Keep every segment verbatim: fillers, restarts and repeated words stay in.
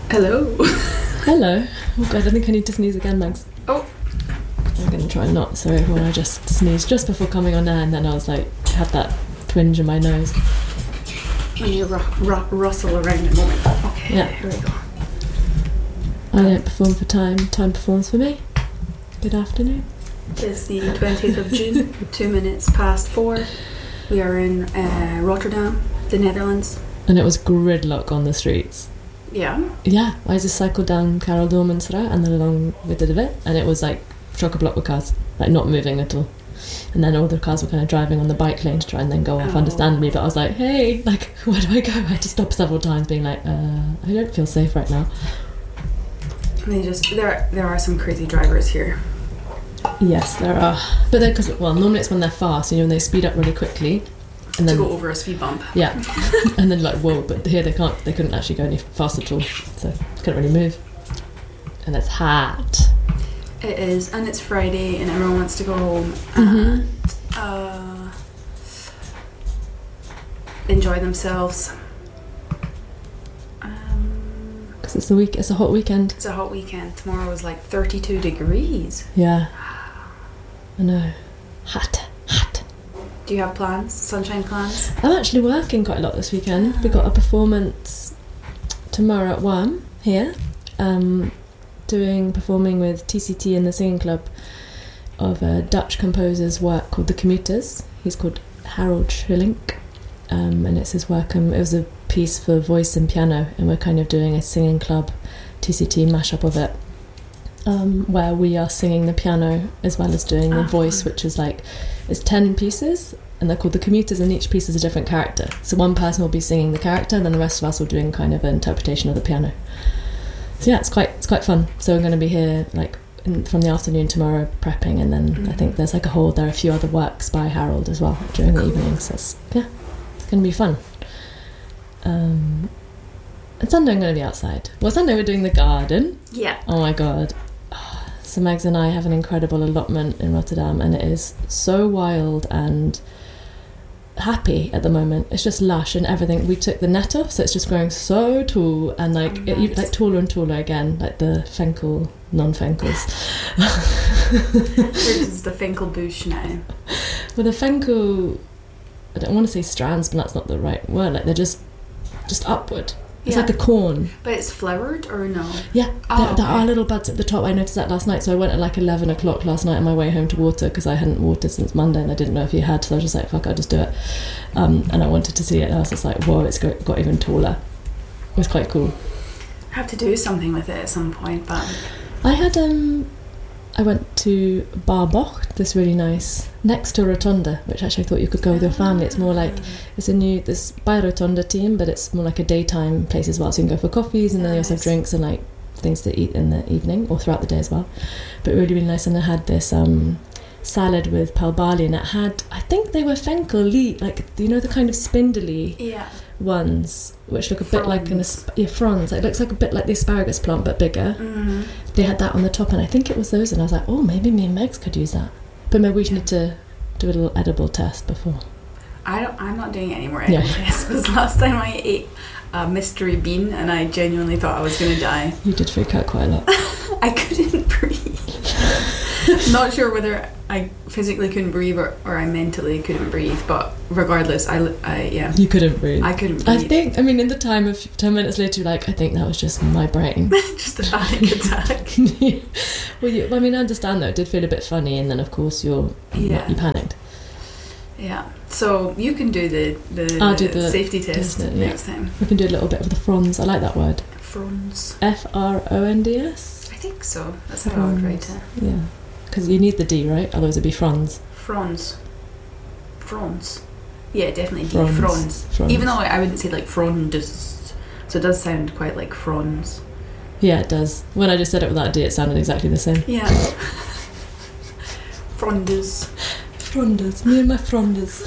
Hello. Hello. Oh god, I think I need to sneeze again, Mags. Oh. I'm going to try not. Sorry everyone, I just sneezed just before coming on air and then I was like, had that twinge in my nose. When you ru- ru- rustle around a moment. Okay, yeah. Here we go. I don't perform for time, time performs for me. Good afternoon. It's the twentieth of June, two minutes past four. We are in uh, Rotterdam, the Netherlands. And it was gridlock on the streets. Yeah. Yeah, I just cycled down Karel Doormansstraat and then along with the bit, and it was like chock-a-block with cars, like not moving at all. And then all the cars were kind of driving on the bike lane to try and then go off, oh. understandably, but I was like, hey, like, where do I go? I had to stop several times being like, uh, I don't feel safe right now. They just, there, there are some crazy drivers here. Yes, there are. But then, because, well, normally it's when they're fast, you know, when they speed up really quickly. And then, to go over a speed bump. Yeah. And then like, whoa, but here they can't, they couldn't actually go any faster at all. So, couldn't really move. And it's hot. It is, and it's Friday and everyone wants to go home Mm-hmm. and uh, enjoy themselves. Um, Because it's the week, it's a hot weekend. It's a hot weekend. Tomorrow is like thirty-two degrees. Yeah. I know. Hot, hot. Do you have plans? Sunshine plans? I'm actually working quite a lot this weekend. We've got a performance tomorrow at one here. Um, doing, performing with T C T and the Singing Club of a Dutch composer's work called The Commuters. He's called Harold Schillink. Um, and it's his work. Um, it was a piece for voice and piano, and we're kind of doing a Singing Club T C T mashup of it. Um, where we are singing the piano as well as doing the oh, voice, fun. which is like, it's ten pieces and they're called the commuters, and each piece is a different character. So one person will be singing the character and then the rest of us will be doing kind of an interpretation of the piano. So yeah, it's quite it's quite fun. So we're going to be here like in, from the afternoon tomorrow prepping, and then mm-hmm. I think there's like a whole, there are a few other works by Harold as well during the evening. So it's, yeah, it's going to be fun. Um, and Sunday I'm going to be outside. Well, Sunday we're doing the garden. Yeah. Oh my god. So Megs and I have an incredible allotment in Rotterdam, and it is so wild and happy at the moment. It's just lush and everything. We took the net off, so it's just growing so tall and like oh, nice. it, like taller and taller again, like the Fenkel non-Fenkels. This is the Fenkel bush now. Well, the Fenkel, I don't want to say strands, but that's not the right word. Like they're just just upward. It's yeah. like a corn. But it's flowered or no? Yeah, oh, there, there okay. are little buds at the top. I noticed that last night, so I went at like eleven o'clock last night on my way home to water, because I hadn't watered since Monday and I didn't know if you had, so I was just like, fuck, I'll just do it. Um, and I wanted to see it, and I was just like, whoa, it's got, got even taller. It was quite cool. I have to do something with it at some point, but... I had, um, I went to Bar Bocht, this really nice, next to Rotonda, which actually I thought you could go with your family. It's more like, it's a new, this by Rotonda team, but it's more like a daytime place as well, so you can go for coffees, and then they also have drinks and like things to eat in the evening or throughout the day as well. But really, really nice. And I had this um, salad with palbali, and it had, I think they were Fenkel leaf, like, you know, the kind of spindly yeah. ones, which look a Fronds. bit like an asp- yeah, fronds. It looks like a bit like the asparagus plant, but bigger. Mm-hmm. They had that on the top, and I think it was those, and I was like, oh, maybe me and Megs could use that. But maybe we yeah. need to do a little edible test before. I don't, I'm not doing any more edible Yeah. tests, because last time I ate a mystery bean and I genuinely thought I was going to die. You did freak out quite a lot. I couldn't breathe. Not sure whether I physically couldn't breathe or, or I mentally couldn't breathe, but regardless, I, I yeah. You couldn't breathe. I couldn't I breathe. think, I mean, in the time of ten minutes later, like, I think that was just my brain. Just a panic attack. Well, you, I mean, I understand though, it did feel a bit funny, and then of course you're, Yeah. you panicked. Yeah. So you can do the, the, I'll do the safety test test, yeah. next time. We can do a little bit of the fronds. I like that word. Fronds. F R O N D S? I think so. That's how I would write it. Yeah. Because you need the D, right? Otherwise it'd be fronds. Fronds. Fronds. Yeah, definitely D. Fronds. Fronds. Fronds. Even though I wouldn't say like fronds. So it does sound quite like fronds. Yeah, it does. When I just said it without a D, it sounded exactly the same. Yeah. Frondas. Frondas. Me and my frondas.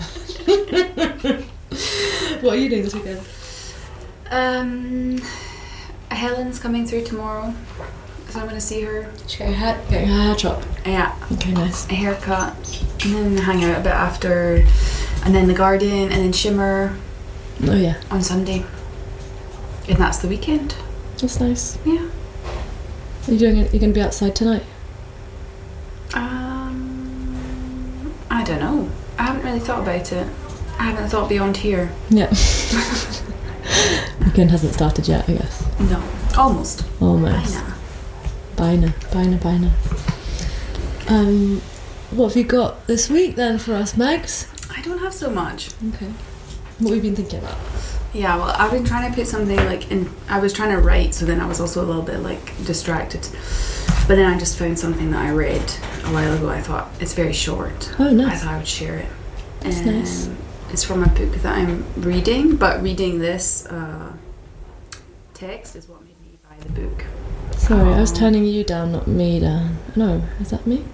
What are you doing this weekend? Um, Helen's coming through tomorrow, so I'm going to see her. She got her hair, getting her hair chopped. Yeah. Okay, nice. A haircut, and then hang out a bit after, and then the garden, and then Shimmer Oh yeah. on Sunday. And that's the weekend. That's nice. Yeah. Are you doing? Are you going to be outside tonight? Um, I don't know. I haven't really thought about it. I haven't thought beyond here. Yeah. Weekend hasn't started yet, I guess. No, almost. Almost. Bina, bina, bina. Um, what have you got this week then for us, Megs? I don't have so much. Okay. What have you been thinking about? Yeah, well, I've been trying to put something like in. I was trying to write, so then I was also a little bit like distracted. But then I just found something that I read a while ago. I thought it's very short. Oh, nice. I thought I would share it. That's um, nice. It's from a book that I'm reading, but reading this uh, text is what made me buy the book. Sorry, um, I was turning you down, not me down. No, is that me?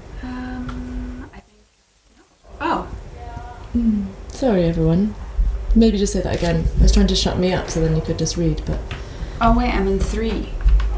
Um, I think. Oh. Mm. Sorry, everyone. Maybe just say that again. I was trying to shut me up so then you could just read, but... Oh, wait, I'm in three.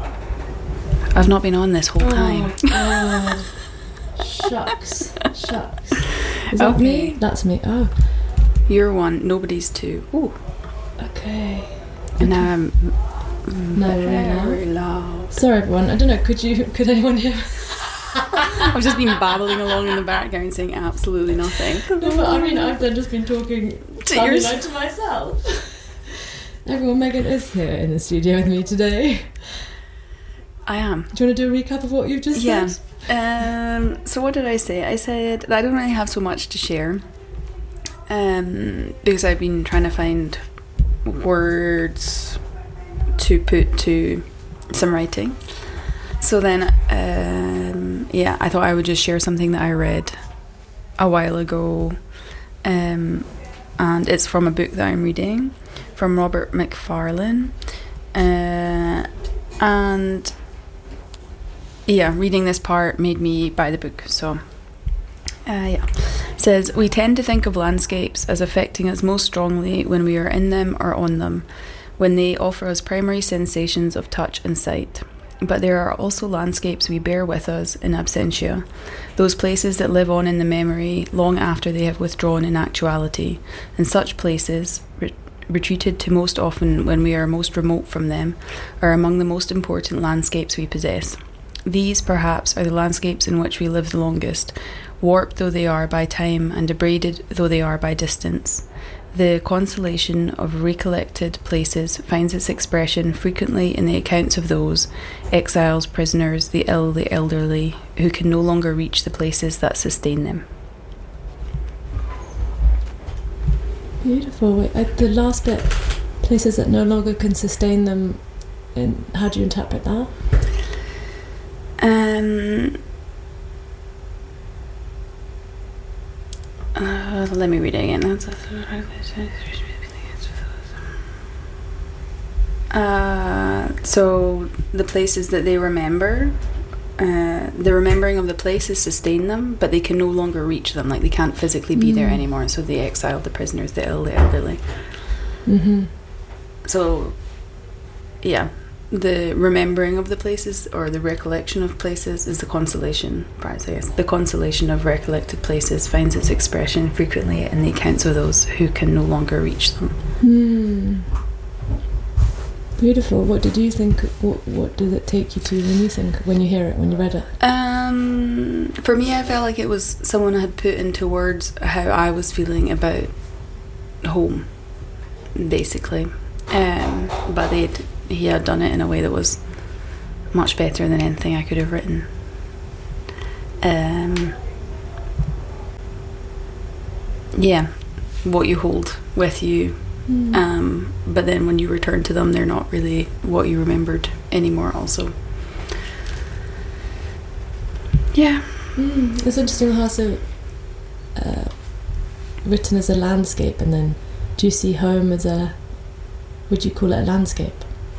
I've not been on this whole time. Oh, God. Shucks. Shucks. Is that Okay. me? That's me. Oh. You're one, nobody's two. Ooh. Okay. And now I'm No, we're in very loud. Sorry, everyone. I don't know. Could you? Could anyone hear? I've just been babbling along in the background saying absolutely nothing. No, but I mean, I've then just been talking To to, yours- to myself. Everyone, Megan is here in the studio with me today. I am. Do you want to do a recap of what you've just Yeah. said? Um, so what did I say? I said that I don't really have so much to share. Um, because I've been trying to find words to put to some writing. So then, um, yeah, I thought I would just share something that I read a while ago. Um, and it's from a book that I'm reading from Robert Macfarlane. Uh, and yeah, reading this part made me buy the book. So, uh, yeah. It says, we tend to think of landscapes as affecting us most strongly when we are in them or on them, when they offer us primary sensations of touch and sight. But there are also landscapes we bear with us in absentia, those places that live on in the memory long after they have withdrawn in actuality, and such places, re- retreated to most often when we are most remote from them, are among the most important landscapes we possess. These, perhaps, are the landscapes in which we live the longest, warped though they are by time and degraded though they are by distance. The consolation of recollected places finds its expression frequently in the accounts of those, exiles, prisoners, the ill, the elderly, who can no longer reach the places that sustain them. Beautiful. Wait, uh, the last bit, places that no longer can sustain them, and how do you interpret that? Um... Uh, let me read it again. Uh, so the places that they remember, uh, the remembering of the places sustain them, but they can no longer reach them. Like they can't physically be mm. there anymore. So the exiled, the prisoners, the ill, the elderly. Mm-hmm. So, yeah. The remembering of the places or the recollection of places is the consolation part, I guess. The consolation of recollected places finds its expression frequently in the accounts of those who can no longer reach them. Hmm. Beautiful. What did you think? What What did it take you to when you think when you hear it, when you read it? Um, for me, I felt like it was someone had put into words how I was feeling about home, basically. Um, but they'd he had done it in a way that was much better than anything I could have written. Um, yeah, what you hold with you, mm. um, but then when you return to them, they're not really what you remembered anymore also. Yeah. Mm. It's interesting how so uh, written as a landscape, and then do you see home as a, would you call it a landscape?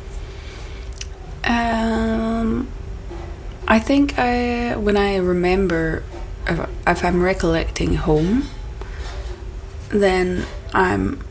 Um, I think I, when I remember, if, if I'm recollecting home, then I'm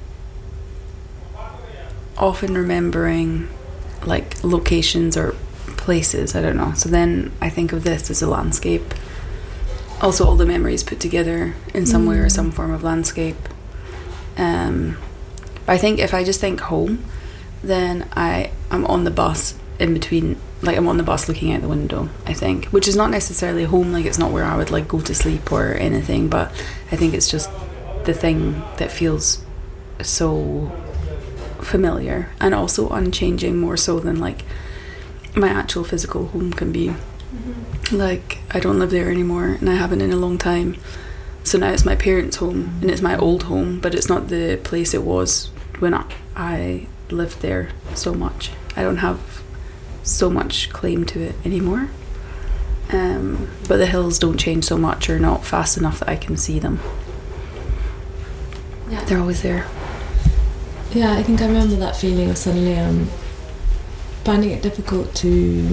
often remembering like locations or places, I don't know. So then I think of this as a landscape. Also all the memories put together in some mm. way or some form of landscape. Um, but I think if I just think home, then I I'm on the bus in between, like I'm on the bus looking out the window, I think, which is not necessarily home, like it's not where I would like go to sleep or anything, but I think it's just the thing that feels so familiar and also unchanging, more so than like my actual physical home can be. Mm-hmm. Like I don't live there anymore and I haven't in a long time, so now it's my parents' home and it's my old home, but it's not the place it was when I, I lived there so much. I don't have so much claim to it anymore, um, but the hills don't change so much or not fast enough that I can see them. Yeah, they're always there. Yeah, I think I remember that feeling of suddenly um, finding it difficult to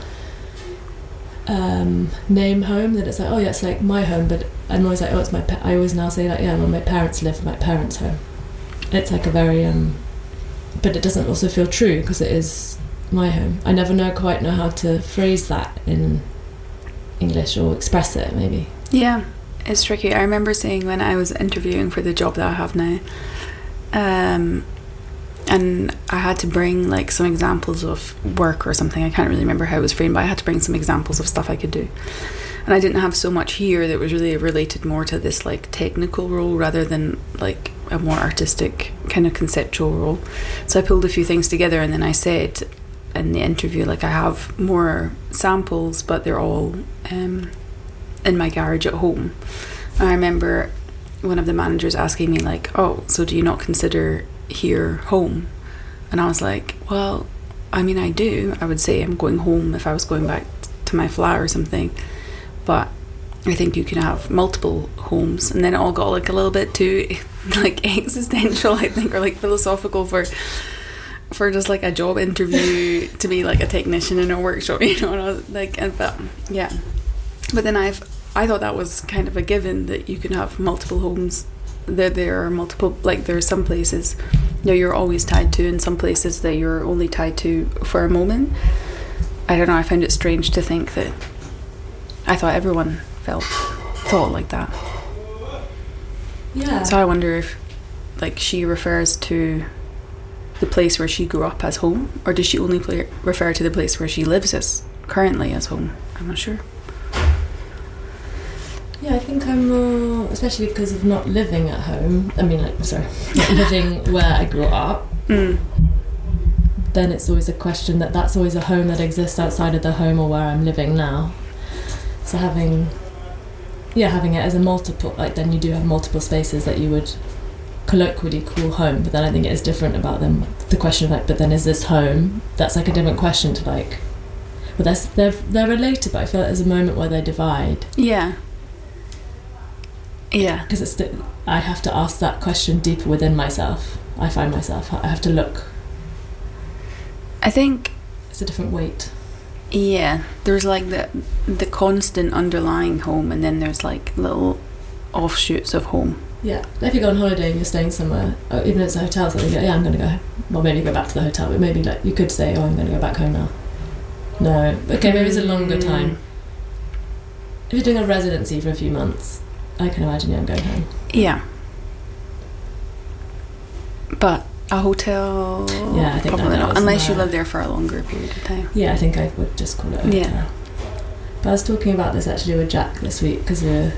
um, name home, that it's like, oh yeah, it's like my home, but I'm always like, oh, it's my pa- I always now say like, yeah, well, my parents live in my parents' home. It's like a very um, but it doesn't also feel true because it is my home. I never know quite know how to phrase that in English or express it, maybe. Yeah, it's tricky. I remember saying when I was interviewing for the job that I have now, um, and I had to bring like some examples of work or something. I can't really remember how it was framed, but I had to bring some examples of stuff I could do. And I didn't have so much here that was really related more to this like technical role rather than like a more artistic kind of conceptual role. So I pulled a few things together and then I said in the interview, like, I have more samples, but they're all um, in my garage at home. And I remember one of the managers asking me like, oh, so do you not consider here home? And I was like, well, I mean, I do. I would say I'm going home if I was going back to my flat or something, but I think you can have multiple homes. And then it all got like a little bit too like existential, I think, or like philosophical for for just like a job interview to be like a technician in a workshop, you know. And I was like, and, but yeah, but then I've I thought that was kind of a given, that you can have multiple homes. There there are multiple, like there are some places that you're always tied to and some places that you're only tied to for a moment. I don't know, I find it strange to think that I thought everyone felt thought like that. Yeah. So I wonder if like she refers to the place where she grew up as home, or does she only play, refer to the place where she lives as currently as home? I'm not sure. Yeah, I think I'm more, especially because of not living at home. I mean, like, sorry, not living where I grew up. Mm. Then it's always a question that that's always a home that exists outside of the home or where I'm living now. So having, yeah, having it as a multiple, like then you do have multiple spaces that you would colloquially call home, but then I think it is different about them. The question of like, but then is this home? That's like a different question to like, well, that's, they're, they're related, but I feel like there's a moment where they divide. Yeah. Yeah. Because it's the, I have to ask that question deeper within myself. I find myself, I have to look. I think it's a different weight. Yeah, there's like the the constant underlying home, and then there's like little offshoots of home. Yeah, if you go on holiday and you're staying somewhere, or even if it's a hotel, so you go, yeah, I'm going to go, well, maybe go back to the hotel, but maybe like you could say, oh, I'm going to go back home now. No, okay, maybe it's a longer mm. time. If you're doing a residency for a few months, I can imagine, yeah, I'm going home. Yeah. But a hotel, yeah, I think probably that not, unless somewhere. You live there for a longer period of time. Yeah, I think I would just call it a hotel. Yeah. But I was talking about this actually with Jack this week, because we're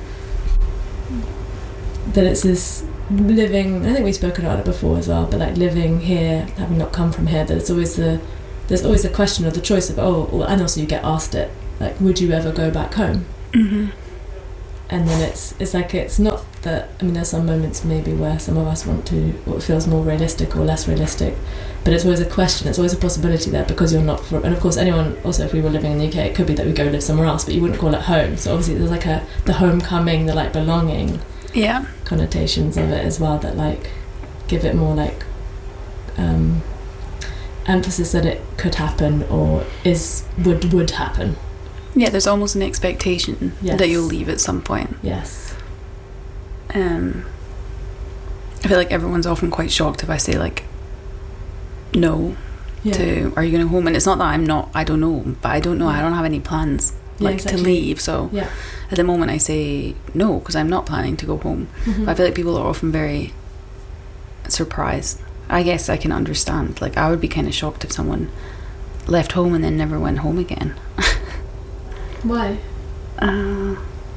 that it's this living, I think we've spoken about it before as well, but like living here, having not come from here, that it's always the there's always the question or the choice of, oh, well, and also you get asked it, like, would you ever go back home? Mm-hmm. And then it's it's like, it's not that, I mean, there's some moments maybe where some of us want to, what feels more realistic or less realistic, but it's always a question, it's always a possibility there, because you're not from, and of course anyone, also if we were living in the U K, it could be that we go live somewhere else, but you wouldn't call it home. So obviously there's like a the homecoming, the like belonging, yeah, connotations of it as well, that like give it more like um emphasis that it could happen or is would would happen. Yeah, there's almost an expectation yes. that you'll leave at some point. Yes. Um, I feel like everyone's often quite shocked if I say like no yeah. to, are you going home? And it's not that I'm not, I don't know, but I don't know, yeah. I don't have any plans yeah, like exactly. to leave. So yeah. at the moment I say no, because I'm not planning to go home. Mm-hmm. But I feel like people are often very surprised I guess I can understand. Like, I would be kind of shocked if someone left home and then never went home again. Why? Uh,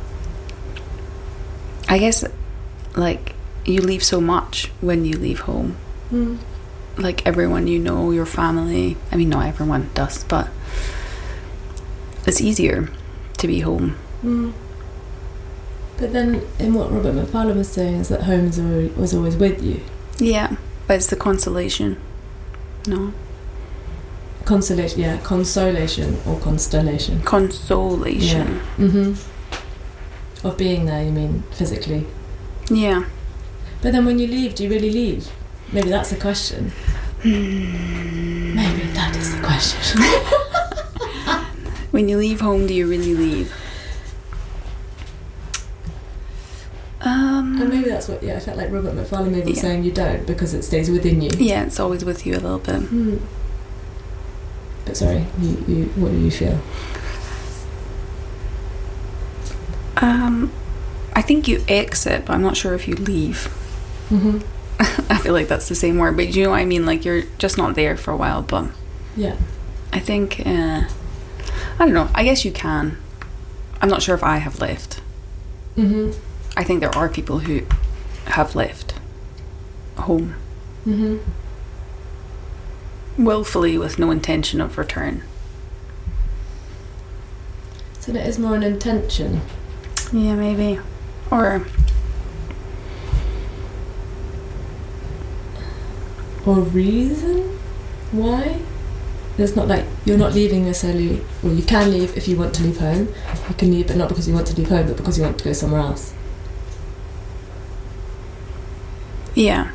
I guess, like, you leave so much when you leave home. Mm. Like, everyone you know, your family. I mean, not everyone does, but it's easier to be home. Mm. But then, in what Robert Macfarlane was saying, is that home is always, was always with you. Yeah, but it's the consolation. No. Consolation, yeah, consolation or constellation. Consolation. Yeah. Mm-hmm. Of being there, you mean physically? Yeah. But then when you leave, do you really leave? Maybe that's the question. Hmm. Maybe that is the question. When you leave home, do you really leave? Um, and maybe that's what, yeah, I felt like Robert Macfarlane maybe was yeah. saying you don't because it stays within you. Yeah, it's always with you a little bit. Hmm. But sorry, you, you, what do you feel? Um, I think you exit, but I'm not sure if you leave. Mm-hmm. I feel like that's the same word, but you know what I mean? Like, you're just not there for a while, but Yeah. I think, uh, I don't know, I guess you can. I'm not sure if I have left. Mm-hmm. I think there are people who have left home Mm-hmm. willfully with no intention of return. So it is more an intention. Yeah, maybe. Or Or reason why? There's not like, you're not leaving necessarily, well, you can leave if you want to leave home. You can leave, but not because you want to leave home, but because you want to go somewhere else. yeah.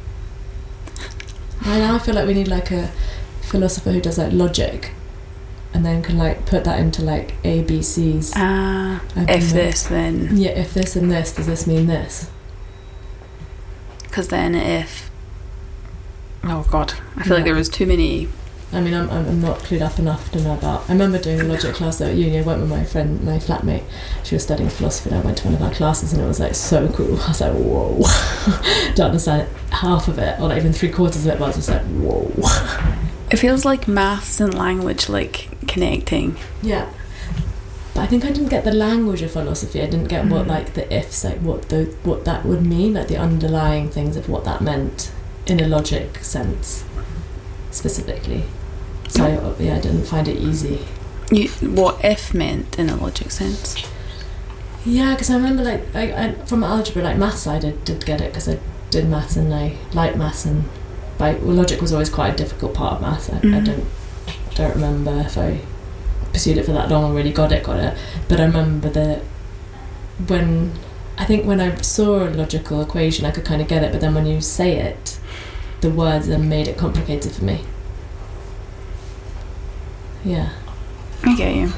I now feel like we need like a philosopher who does like logic and then can like put that into like A B Cs. Ah, I if can, this, then. Yeah, if this and this, does this mean this? Because then if. Oh, God. I feel Yeah. like there was too many. I mean, I'm, I'm not clued up enough to know about. I remember doing a logic class though at uni. I went with my friend, my flatmate. She was studying philosophy, and I went to one of our classes, and it was like so cool. I was like, whoa! Don't understand half of it, or not even three quarters of it, but I was just like, whoa! It feels like maths and language, like, connecting. Yeah. But I think I didn't get the language of philosophy. I didn't get what Mm. like the ifs, like what the what that would mean, like the underlying things of what that meant in a logic sense, specifically. So yeah, I didn't find it easy. You, what if meant in a logic sense. Yeah, because I remember like I, I from algebra, like maths, I did, did get it because I did maths and I liked maths, and like well, logic was always quite a difficult part of maths. I, Mhm. I don't don't remember if I pursued it for that long and really got it, got it. But I remember that when I think when I saw a logical equation, I could kind of get it. But then when you say it, the words then made it complicated for me. Yeah. I get you.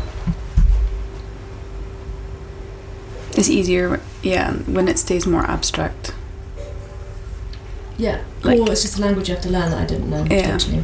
It's easier, yeah, when it stays more abstract. Yeah. Like- or it's just a language you have to learn that I didn't know. Yeah. Potentially.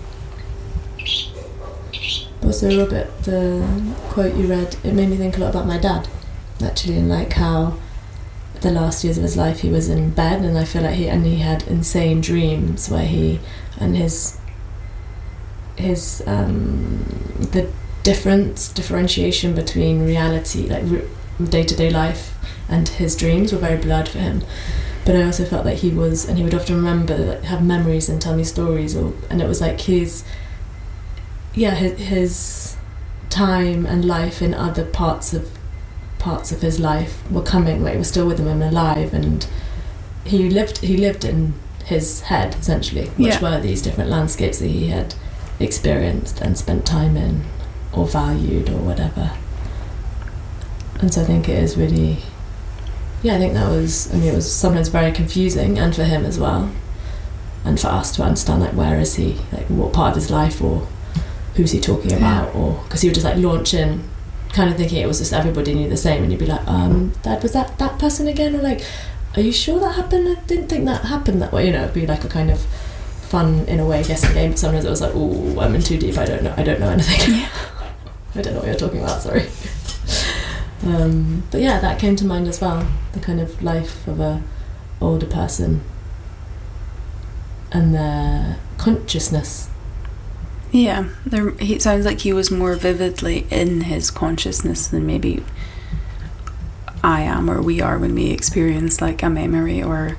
Also, Robert, the quote you read, it made me think a lot about my dad, actually, and like how the last years of his life he was in bed, and I feel like he and he had insane dreams where he and his his um, the difference differentiation between reality, like day to day life, and his dreams were very blurred for him. But I also felt that he was, and he would often remember, like, have memories and tell me stories, or and it was like his. Yeah, his, his time and life in other parts of parts of his life were coming, like, were still with him and alive, and he lived he lived in his head essentially, which Yeah. were these different landscapes that he had experienced and spent time in, or valued, or whatever. And so I think it is really, yeah, I think that was, I mean, it was sometimes very confusing, and for him as well, and for us to understand, like, where is he, like, what part of his life, or who's he talking about, Yeah. or because he would just like launch in kind of thinking it was just everybody knew the same, and you'd be like, um that was that that person again, or like, are you sure that happened? I didn't think that happened that way, you know. It'd be like a kind of fun, in a way, guessing game, but sometimes it was like, oh, I'm in too deep, I don't know I don't know anything. Yeah. I don't know what you're talking about, sorry. um but yeah, that came to mind as well, the kind of life of a older person. and their consciousness. Yeah, there, he, it sounds like he was more vividly in his consciousness than maybe I am or we are when we experience like a memory or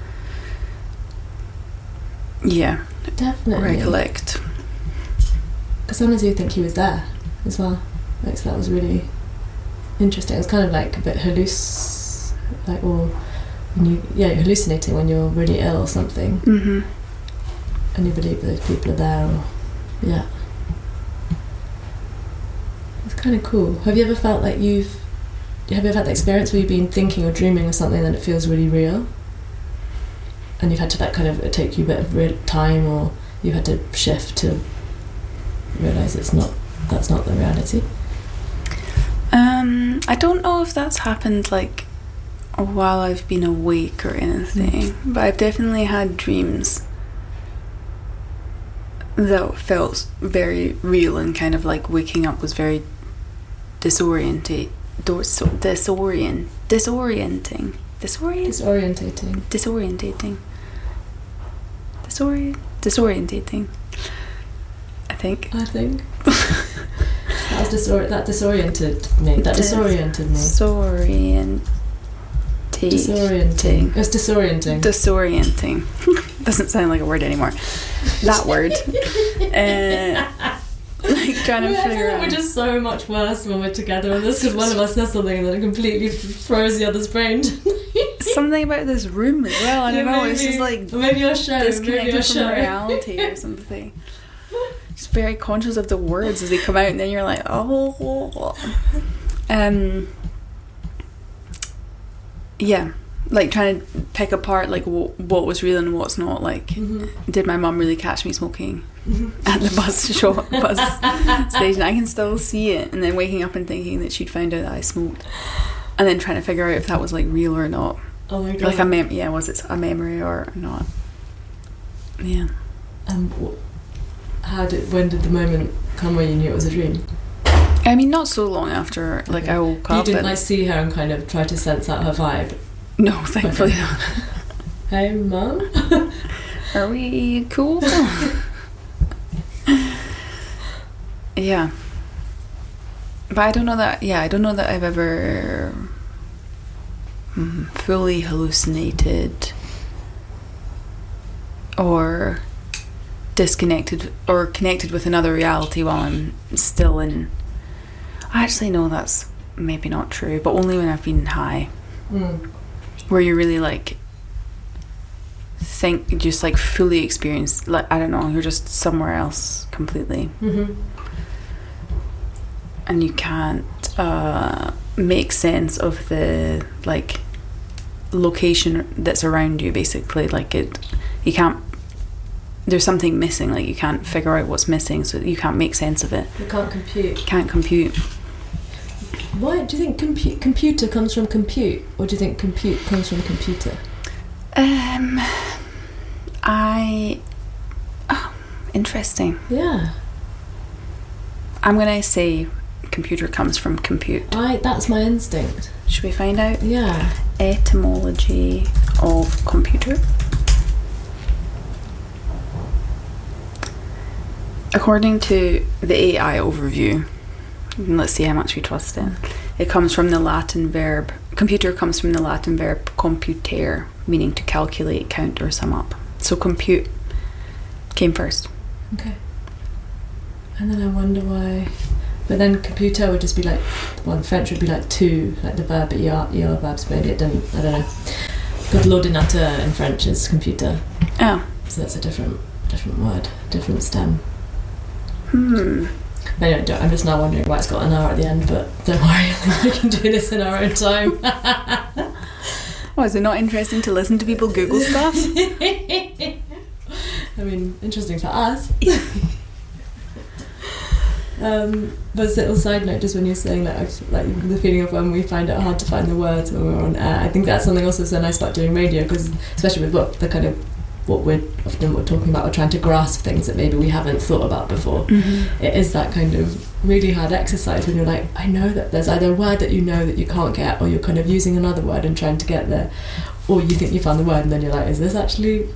yeah, definitely recollect. Because sometimes you think he was there as well. Like, so that was really interesting. It was kind of like a bit halluc, like, or when you, yeah, you're hallucinating when you're really ill or something, mm-hmm. and you believe those people are there. Or, yeah, it's kind of cool. Have you ever felt like you've, have you ever had the experience where you've been thinking or dreaming of something and it feels really real, and you've had to like kind of take you a bit of real time, or you've had to shift to realise it's not, that's not the reality? Um, I don't know if that's happened like while I've been awake or anything, mm. but I've definitely had dreams that felt very real, and kind of like waking up was very disorientate, dis- disorient, disorienting, disorient, disorientating, disorientating, disorient, disorientating. I think. I think. That, was disor- that disoriented me. That Dis- disoriented me. Disorienting. Disorienting. It was disorienting. Disorienting. Doesn't sound like a word anymore. That word. uh, like trying to we're, figure out. We're just so much worse when we're together on this, because one of us says something and then it completely throws the other's brain. Something about this room as well. I don't yeah, know. Maybe, it's just like maybe your show, disconnected maybe your from show. reality or something. Just very conscious of the words as they come out, and then you're like, oh, um, yeah, like trying to pick apart like w- what was real and what's not. Like, mm-hmm. did my mum really catch me smoking mm-hmm. at the bus shop bus station? I can still see it, and then waking up and thinking that she'd found out that I smoked, and then trying to figure out if that was like real or not. Oh my god! Like a mem- yeah, was it a memory or not? Yeah. Um. W- How did when did the moment come where you knew it was a dream? I mean, not so long after, like, okay. I woke you up. You didn't like see her and kind of try to sense out her vibe? No, thankfully okay. not. Hey, Mum, are we cool? Yeah, but I don't know that. Yeah, I don't know that I've ever mm, fully hallucinated or disconnected or connected with another reality while I'm still in. I actually know that's maybe not true, but only when I've been high, mm. where you really like think, just like fully experience, like, I don't know, you're just somewhere else completely, mm-hmm. and you can't uh, make sense of the like location that's around you. Basically, like it, you can't. There's something missing, like you can't figure out what's missing, so you can't make sense of it. You can't compute. Can't compute. Why do you think compu- computer comes from compute, or do you think compute comes from computer? Um, I. Oh, interesting. Yeah. I'm gonna say computer comes from compute. I. That's my instinct. Should we find out? Yeah. Etymology of computer. According to the A I overview, let's see how much we trust it. It comes from the Latin verb, computer comes from the Latin verb computare, meaning to calculate, count, or sum up. So compute came first. Okay. And then I wonder why, but then computer would just be like, well, in French would be like to, like the verb, E R, E R verbs, maybe it didn't, I don't know. But l'ordinateur in French is computer. Oh. So that's a different, different word, different stem. Hmm. Anyway, I'm just now wondering why it's got an R at the end, but don't worry, I think we can do this in our own time. Oh, is it not interesting to listen to people Google stuff? I mean, interesting for us. um, but as a little side note, just when you're saying that, like the feeling of when we find it hard to find the words when we're on air, I think that's something also so nice about doing radio, because especially with what the kind of what we're often we're talking about, we're trying to grasp things that maybe we haven't thought about before. Mm-hmm. It is that kind of really hard exercise when you're like, I know that there's either a word that you know that you can't get, or you're kind of using another word and trying to get there, or you think you found the word and then you're like, is this actually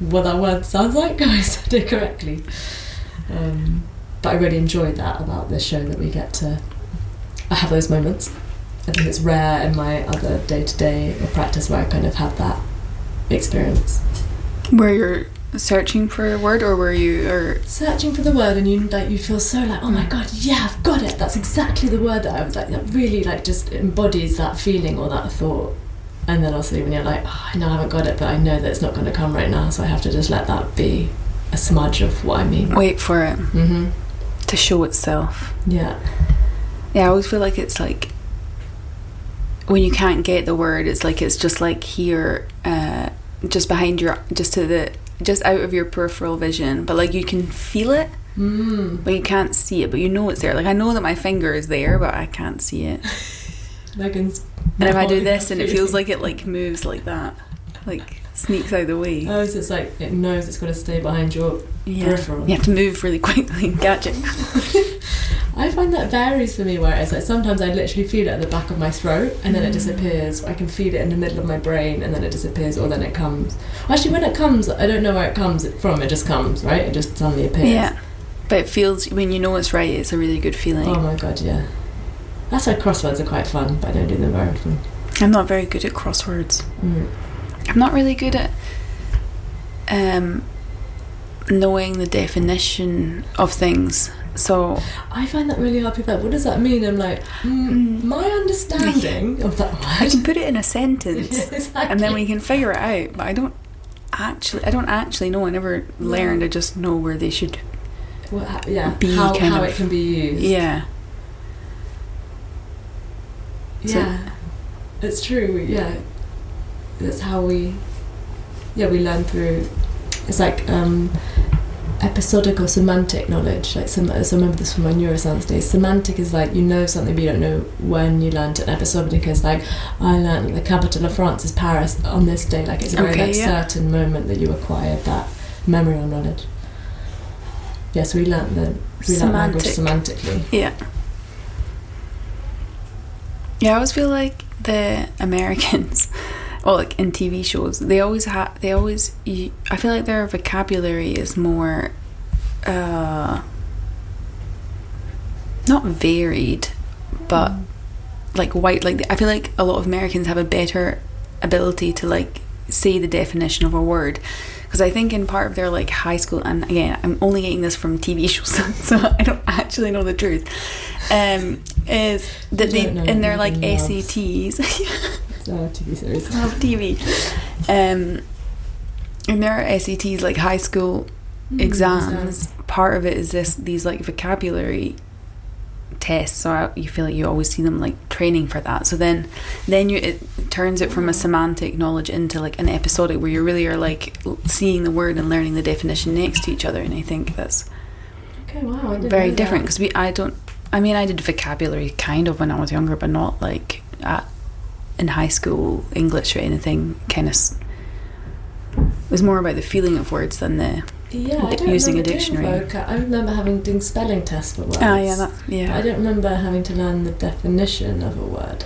what that word sounds like. I said it correctly. Um, but I really enjoy that about this show, that we get to I have those moments. I think it's rare in my other day-to-day or practice where I kind of have that experience. Where you're searching for a word, or were you or searching for the word, and you like you feel so like, oh my god, yeah, I've got it. That's exactly the word that I was like. That really like just embodies that feeling or that thought. And then also when you're like, oh, I know I haven't got it, but I know that it's not going to come right now, so I have to just let that be a smudge of what I mean. Wait for it mm-hmm. to show itself. Yeah. Yeah, I always feel like it's like when you can't get the word, it's like it's just like here, uh, just behind your, just to the, just out of your peripheral vision, but like you can feel it, mm. but you can't see it, but you know it's there. Like I know that my finger is there, but I can't see it. Megan's and if I do this and it feels like it like moves like that, like sneaks out of the way. Oh, so it's like it knows it's got to stay behind your yeah. peripheral. You have to move really quickly and catch it. I find that varies for me, where it's like sometimes I literally feel it at the back of my throat and then mm. it disappears. I can feel it in the middle of my brain and then it disappears, or then it comes. Well, actually, when it comes, I don't know where it comes from. It just comes, right? It just suddenly appears. Yeah, but it feels, when you know it's right, it's a really good feeling. Oh my god, yeah. That's why crosswords are quite fun, but I don't do them very often. I'm not very good at crosswords. Mm. I'm not really good at um, knowing the definition of things. So I find that really hard. People are like, what does that mean? I'm like, mm, my understanding of that word. I can put it in a sentence, yeah, exactly. and then we can figure it out. But I don't actually, I don't actually know. I never no. learned. I just know where they should well, yeah, be. How, kind how of, it can be used. Yeah. Yeah, so, it's true. Yeah, that's how we. Yeah, we learn through. It's like um, episodic or semantic knowledge. Like some, so I remember this from my neuroscience days. Semantic is like you know something, but you don't know when you learned it. And episodic is like I learned the capital of France is Paris on this day. Like it's a very okay, like, yeah. certain moment that you acquired that memory or knowledge. Yes, yeah, so we learned the we learned language semantically. Yeah. Yeah, I always feel like the Americans, well, like in T V shows, they always have, they always, you, I feel like their vocabulary is more, uh, not varied, but mm. like white, like, I feel like a lot of Americans have a better ability to like say the definition of a word. Because I think in part of their like high school, and again, I'm only getting this from T V shows, so I don't actually know the truth, um, is that they, in their like S A Ts, oh, T V series. love T V, um, in their S A Ts, like high school mm, exams, exactly. Part of it is this, these like vocabulary tests, so I, you feel like you always see them like training for that. So then then you it turns it from a semantic knowledge into like an episodic, where you really are like seeing the word and learning the definition next to each other. And I think that's okay, wow, I didn't very know different, that. because we I don't I mean I did vocabulary kind of when I was younger, but not like at, in high school English or anything. Kind of it was more about the feeling of words than the Yeah, I don't using a remember dictionary. doing vocab. I remember having doing spelling tests for words. Ah, yeah, that, yeah. But I don't remember having to learn the definition of a word.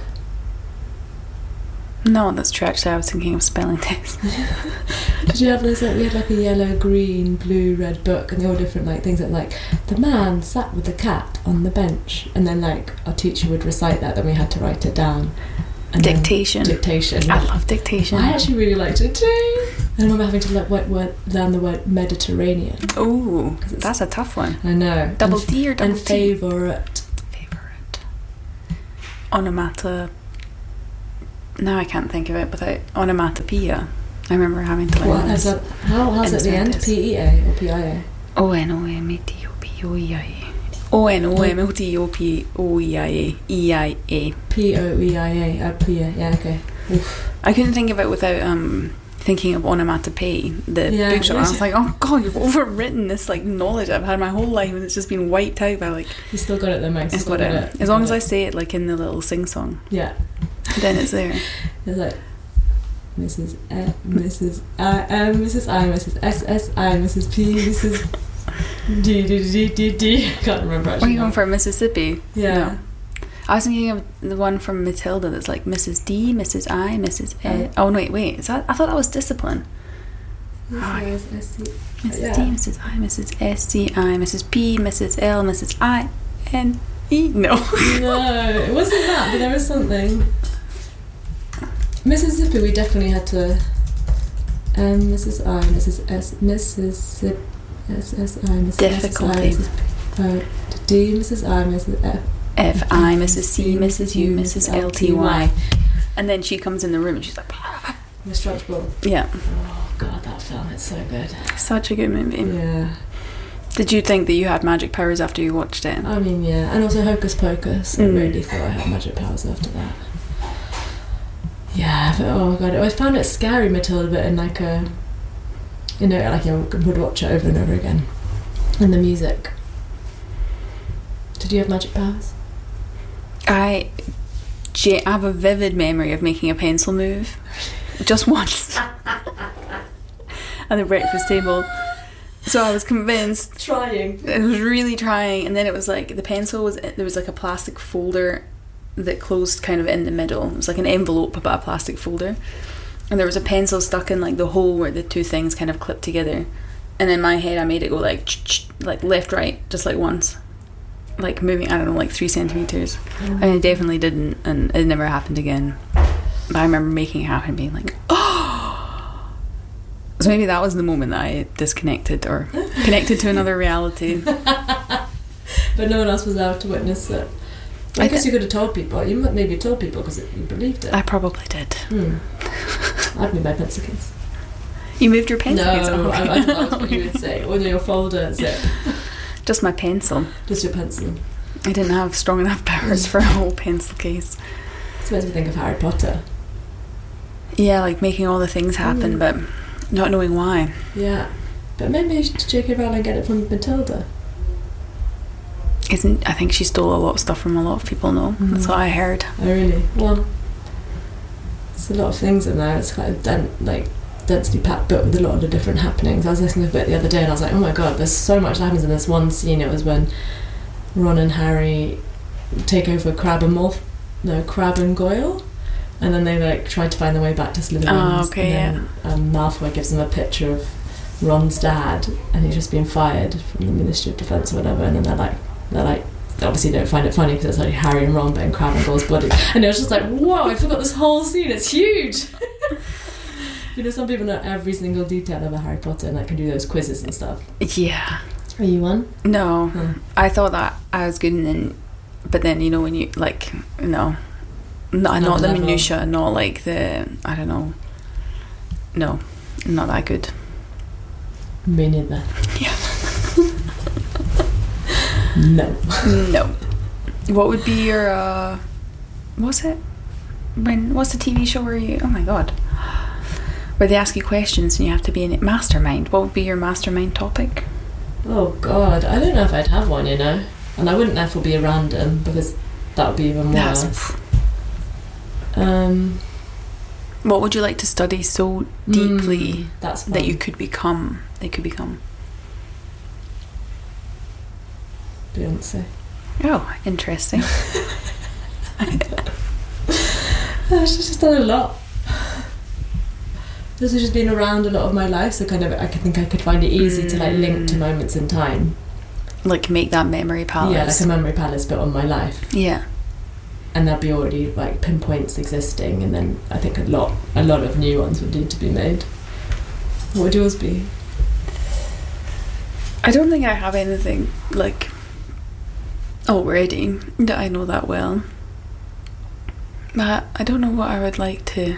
No, that's true. Actually, I was thinking of spelling tests. Did you have those? Like we had like a yellow, green, blue, red book, and they all different like things that like the man sat with the cat on the bench, and then like our teacher would recite that, then we had to write it down. And dictation. Dictation. I love dictation. I actually really liked it too. I remember having to like, word, word, learn the word Mediterranean. Oh, that's a tough one. I know. Double and, D or double and T? favourite. Favourite. Onomata. Now I can't think of it without onomatopoeia. I remember having to learn What this. That, how how's at the end? P E A or P I A? O N O M A T O P O E I A. O N O M O T O P O E I A. E I A. P O E I A. Uh, P A. Yeah, okay. Oof. I couldn't think of it without um thinking of onomatopoeia, the yeah, bookshop. I was like, oh god, you've overwritten this like knowledge I've had my whole life, and it's just been wiped out by like. You still got it though, Max. I've got, got it. it. As long as it. I say it like in the little sing song. Yeah. Then it's there. It's like Missus A, Missus I M, Missus I, Missus S S I, Missus P, Missus D D D D D. I can't remember actually. Are you going for Mississippi? Yeah. No. I was thinking of the one from Matilda that's like Missus D, Missus I, Missus A. Oh no, wait, wait. Is that? I thought that was discipline. Oh, yeah. S C. Missus Yeah. D, Missus I, Missus S C I, Missus P, Missus L, Missus I, N, E. No. No, it wasn't that, but there was something. Mississippi, we definitely had to. Um, Missus I, Missus S, Mississippi, S S I, Missus Difficulty. Missus P, uh, D, Missus I, Missus F. F, I, Missus C, Missus U, Missus L, T, Y. And then she comes in the room and she's like, Miss Trunchbull. yeah. Oh god, that film is so good. Such a good movie. Yeah. Did you think that you had magic powers after you watched it? I mean, yeah, and also Hocus Pocus. I Mm. really thought I had magic powers after that. Yeah, but oh god, I found it scary, Matilda, but in like a, you know, like I would watch it over and over again. And the music. Did you have magic powers? I, I have a vivid memory of making a pencil move. Just once. At the breakfast table. So I was convinced. Trying. I was really trying, and then it was like the pencil was there was like a plastic folder that closed kind of in the middle. It was like an envelope but a plastic folder, and there was a pencil stuck in like the hole where the two things kind of clipped together. And in my head, I made it go like like left right just like once, like moving I don't know like three centimeters. Mm. And I definitely didn't, and it never happened again. But I remember making it happen, and being like, oh. So maybe that was the moment that I disconnected or connected to another reality. But no one else was there to witness it. I, I guess you could have told people. You maybe told people because you believed it. I probably did. Hmm. I'd move my pencil case. You moved your pencil no, case? No, I, I thought that was what you would say. Or your folder zip. Just my pencil. Just your pencil. I didn't have strong enough powers for a whole pencil case. It's supposed to think of Harry Potter. Yeah, like making all the things happen, mm. but not knowing why. Yeah, but maybe you should J K Rowling get it from Matilda. Isn't I think she stole a lot of stuff from a lot of people. No, mm. That's what I heard. Oh really? Well, there's a lot of things in there. It's quite a dent, like densely packed book with a lot of the different happenings. I was listening to it the other day and I was like, oh my god, there's so much that happens in this one scene. It was when Ron and Harry take over Crab and Morph, no Crab and Goyle. And then they like try to find their way back to Slytherin. Oh, okay, and then, yeah. Um, Malfoy gives them a picture of Ron's dad, and he's just been fired from the Ministry of Defence or whatever. And then they're like, they're like, they obviously don't find it funny because it's like Harry and Ron, but in Crab and Goyle's body. And it was just like, whoa! I forgot this whole scene. It's huge. You know, some people know every single detail of a Harry Potter and like can do those quizzes and stuff. Yeah. Are you one? No, hmm. I thought that I was good, and then, but then you know when you like no. Not, not the minutiae, not like the, I don't know. No, not that good. Me neither. Yeah. No. No. What would be your, uh, what's it? When, what's the T V show where you, oh my god, where they ask you questions and you have to be in it? Mastermind. What would be your mastermind topic? Oh god, I don't know if I'd have one, you know. And I wouldn't therefore be a random because that would be even more. That's, Um, what would you like to study so deeply mm, that's that you could become? They could become. Beyonce. Oh, interesting. She's just done a lot. This has just been around a lot of my life, so kind of I could think I could find it easy mm. to like link to moments in time. Like make that memory palace. Yeah, like a memory palace, but on my life. Yeah. And there'd be already like pinpoints existing, and then I think a lot, a lot of new ones would need to be made. What would yours be? I don't think I have anything like already that I know that well. But I don't know what I would like to.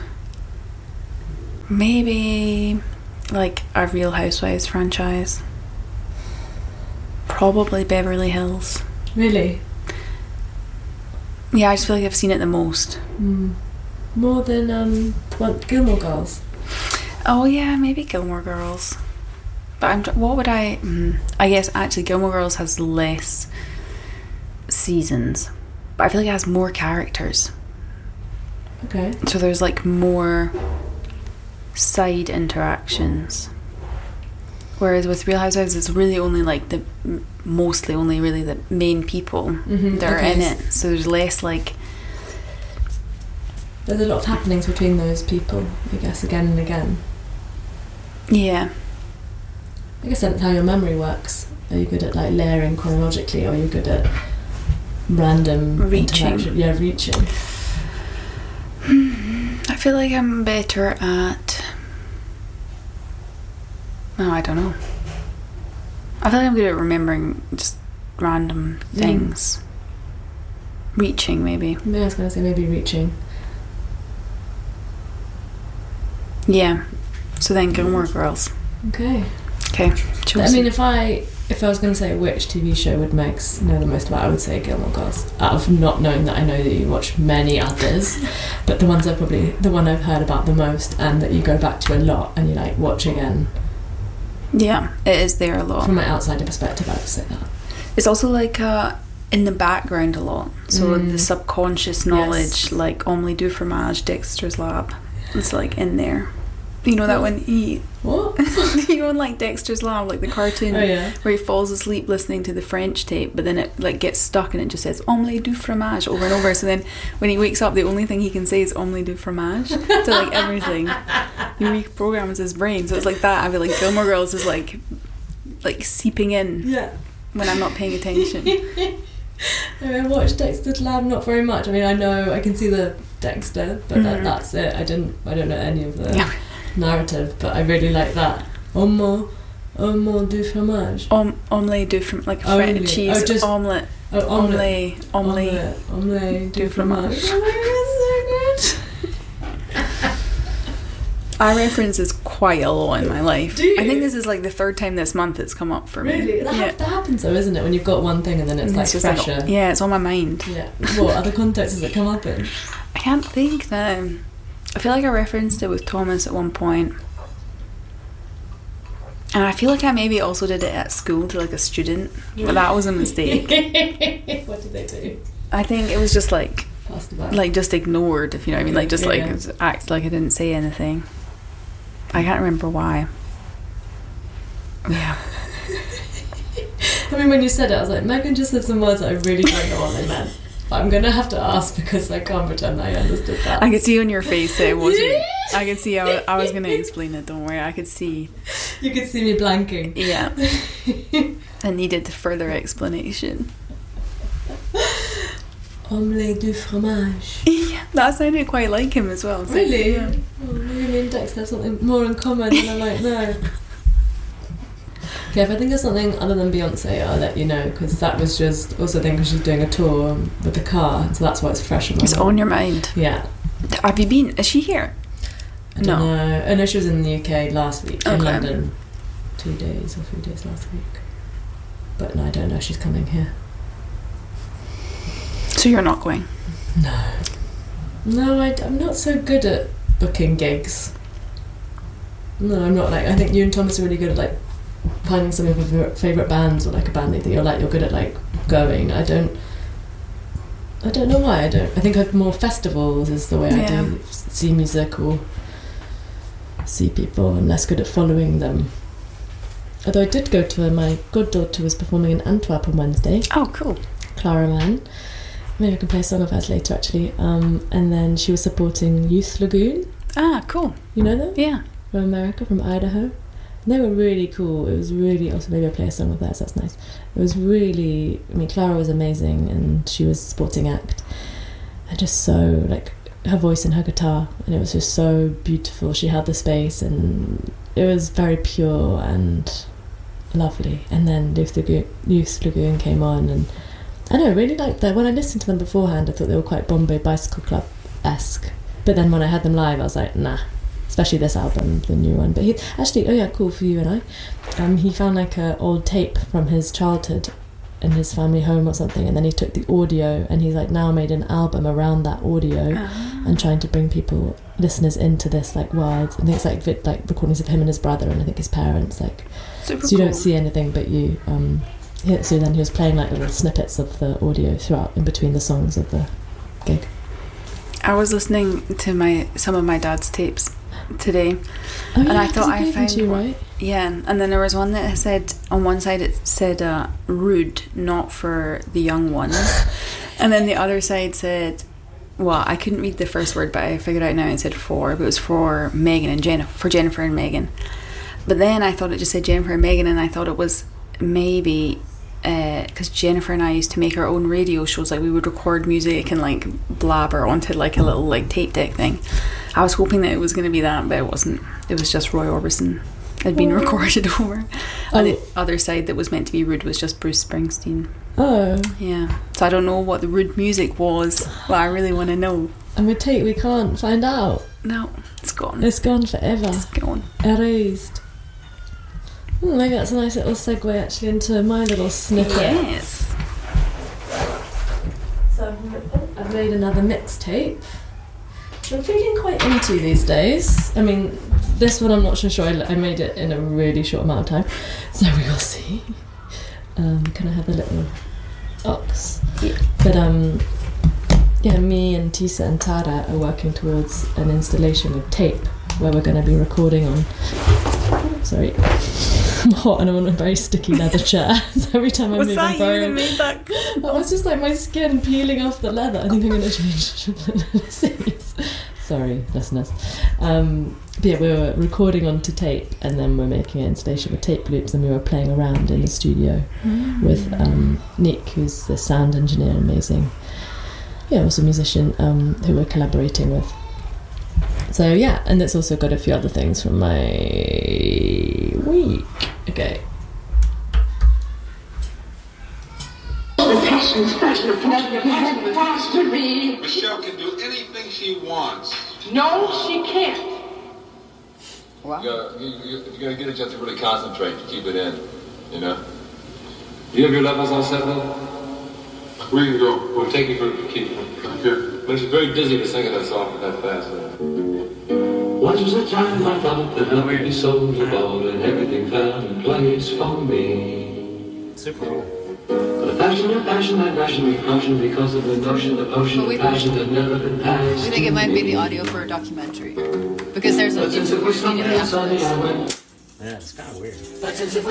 Maybe like a Real Housewives franchise. Probably Beverly Hills. Really? Yeah, I just feel like I've seen it the most. Mm. More than um, what, Gilmore Girls? Oh yeah, maybe Gilmore Girls. But I'm. What would I? Mm, I guess actually Gilmore Girls has less seasons, but I feel like it has more characters. Okay. So there's like more side interactions. Whereas with Real Housewives, it's really only like the mostly only really the main people mm-hmm. that are okay. in it. So there's less like. There's a lot of happenings between those people, I guess, again and again. Yeah. I guess that's how your memory works. Are you good at like layering chronologically, or are you good at random Reaching. interaction? Yeah, reaching. I feel like I'm better at... No, I don't know. I feel like I'm good at remembering just random things. Mm. Reaching, maybe. Yeah, I was going to say maybe reaching. Yeah. So then Gilmore Girls. Okay. Okay. I mean, if I if I was going to say which T V show would Megs know the most about, I would say Gilmore Girls. Out of not knowing that I know that you watch many others, but the ones I've probably the one I've heard about the most, and that you go back to a lot and you like watch again. Yeah, it is there a lot. From my outsider perspective, I would say that. It's also like uh, in the background a lot. So Mm. the subconscious knowledge, Yes. like Omelette du Fromage, Dexter's Lab, it's like in there. You know that when he, What? you know, in like Dexter's Lab, like the cartoon, Oh, yeah. where he falls asleep listening to the French tape, but then it like gets stuck and it just says Omelette du Fromage over and over. So then when he wakes up, the only thing he can say is Omelette du Fromage to like everything. He reprograms his brain. So it's like that. I feel like Gilmore Girls is like like seeping in Yeah. when I'm not paying attention. I mean, I watched Dexter's Lab not very much. I mean, I know I can see the Dexter, but that, Mhm. that's it. I didn't. I don't know any of the Yeah. narrative, but I really like that. Omelette, omelette du fromage. Om- omelette du fromage, like Oh, French really? cheese Oh, just- omelette. Oh, Omelette, omelette. omelette, omelette du du fromage. fromage. Oh my god, it's so good. I reference this quite a lot in my life. Do you? I think this is like the third time this month it's come up for me. Really, that, Yeah. hap- that happens though, isn't it? When you've got one thing and then it's And like it's just fresher. like, yeah, it's on my mind. Yeah. What other contexts does it come up in? I can't think now. I feel like I referenced it with Thomas at one point. And I feel like I maybe also did it at school to like a student, but that was a mistake. What did they do? I think it was just like, Passed about. like just ignored, if you know what I mean, like just Yeah, like yeah. just act like I didn't say anything. I can't remember why. Yeah. I mean, when you said it, I was like, Megan just said some words that I really don't know what they meant. But I'm gonna have to ask because I can't pretend I understood that. I could see on your face that it wasn't. I could see I was, I was going to explain it, don't worry. I could see. You could see me blanking. Yeah. I needed further explanation. Omelette du fromage. Yeah, that sounded quite like him as well. So, Really? Yeah. Oh, maybe me and Dexter have something more in common and I'm like, no. Okay, if I think of something other than Beyonce, I'll let you know, because that was just also then because she's doing a tour with the car, so that's why it's fresh in my It's mind. on your mind. Yeah. Have you been? Is she here? I don't No. know. I know she was in the U K last week, in Okay. London. Two days or three days last week. But no, I don't know if she's coming here. So you're not going? No. No, I, I'm not so good at booking gigs. No, I'm not like, I think you and Thomas are really good at like finding some of your favourite bands or like a band that you're like, you're good at like going. I don't, I don't know why I don't. I think I've more festivals is the way I Yeah. do see music or see people. I'm less good at following them. Although I did go to, my goddaughter was performing in Antwerp on Wednesday. Oh, cool. Clara Mann. Maybe I can play a song of hers later actually. Um, and then she was supporting Youth Lagoon. Ah, cool. You know them? Yeah. From America, from Idaho. And they were really cool. It was really, also maybe I'll play a song of theirs, that's nice. It was really, I mean, Clara was amazing and she was a supporting act. And just so, like, her voice and her guitar. And it was just so beautiful. She held the space and it was very pure and lovely. And then Youth Lagoon, Youth Lagoon came on and I know, I really liked that. When I listened to them beforehand, I thought they were quite Bombay Bicycle Club-esque. But then when I heard them live, I was like, nah. Especially this album, the new one. But he actually, oh yeah, cool for you and I. Um, he found like a old tape from his childhood in his family home or something, and then he took the audio and he's like now made an album around that audio Ah. and trying to bring people, listeners, into this like world. I think it's like vid- like recordings of him and his brother and I think his parents. Like, Super so you cool. don't see anything but you. Um, yeah, so then he was playing like little snippets of the audio throughout in between the songs of the gig. I was listening to my some of my dad's tapes today. Oh, And yeah, I thought 'cause he I gave them found to you, one- right? Yeah, and then there was one that said, on one side it said uh, rude, not for the young ones. And then the other side said, well, I couldn't read the first word, but I figured out now it said for, but it was for Megan and Jennifer, for Jennifer and Megan. but then I thought it just said Jennifer and Megan, and I thought it was maybe because uh, Jennifer and I used to make our own radio shows. Like we would record music and like blabber onto like a little like tape deck thing. I was hoping that it was going to be that, but it wasn't. It was just Roy Orbison had been oh. recorded over. Oh. And the other side that was meant to be Rude was just Bruce Springsteen. Oh. Yeah. So I don't know what the Rude music was, but I really want to know. And we take, we can't find out. No, it's gone. It's gone forever. It's gone. Erased. Hmm, maybe that's a nice little segue actually into my little snippet. Yes. So I've, I've made another mixtape. I'm feeling quite into these days. I mean, this one I'm not so sure. I, I made it in a really short amount of time, so we will see. Um, can I have the little ox? Yeah. But um, yeah, me and Tisa and Tara are working towards an installation of tape where we're going to be recording on. Sorry, I'm hot and I'm on a very sticky leather chair. So every time I was move, that I'm very. You that made that? That was just like my skin peeling off the leather. I think I'm going to change the seats. Sorry, listeners. Um, but yeah, we were recording onto tape, and then we're making an installation with tape loops, and we were playing around in the studio mm. with um, Nick, who's the sound engineer, amazing. Yeah, also a musician um, who we're collaborating with. So yeah, and it's also got a few other things from my week. Okay. Michelle can do anything she wants. No, she can't. Wow. You gotta, you, you, you gotta get it just to really concentrate, to keep it in, you know? Do you have your levels all set up? Where you go? We'll take you for a keep. Okay. But it's very dizzy to sing that song that fast. Once was a time I thought that love would be so devout and everything fell in place for me. Super cool. But a passion, a passion, that passion, we caution because of the notion, the potion of passion that never been passed. We think it might be the audio for a documentary because there's a But since it was immediately something after sunny, this. I went. Yeah, it's kind of weird. But since it